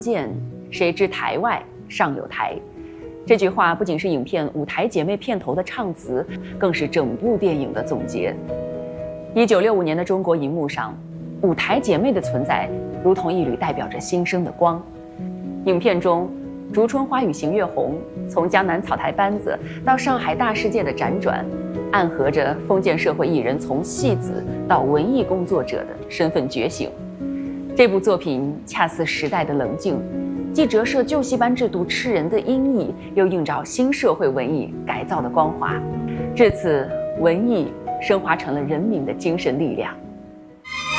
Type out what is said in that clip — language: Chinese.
见，谁知台外尚有台。这句话不仅是影片《舞台姐妹》片头的唱词，更是整部电影的总结。1965年的中国荧幕上，舞台姐妹的存在如同一缕代表着新生的光。影片中，竹春花与邢月红从江南草台班子到上海大世界的辗转，暗合着封建社会艺人从戏子到文艺工作者的身份觉醒。这部作品恰似时代的冷静，既折射旧戏班制度吃人的阴翳，又映照新社会文艺改造的光华。至此，文艺升华成了人民的精神力量。